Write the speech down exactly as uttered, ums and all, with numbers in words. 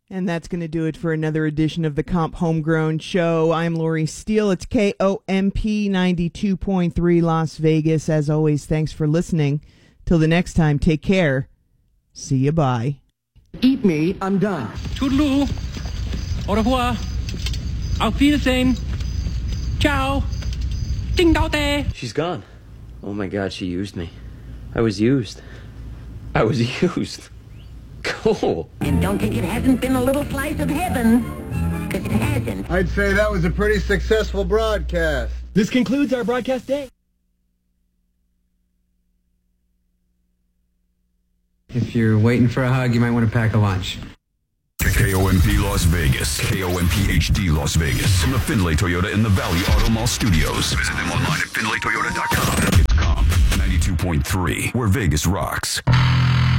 And that's going to do it for another edition of the Comp Homegrown Show. I'm Lori Steele. It's K O M P ninety-two point three Las Vegas. As always, thanks for listening. Till the next time, take care. See you, bye. Eat me, I'm done. Toodaloo. Au revoir. Auf Wiedersehen. Ciao. Ding dao day. She's gone. Oh my God, she used me. I was used. I was used. Cool. And don't think it hasn't been a little slice of heaven. Because it hasn't. I'd say that was a pretty successful broadcast. This concludes our broadcast day. If you're waiting for a hug, you might want to pack a lunch. K O M P Las Vegas. K O M P H D Las Vegas. From the Findlay Toyota in the Valley Auto Mall Studios. Visit them online at findlay toyota dot com. It's Comp ninety-two point three, where Vegas rocks.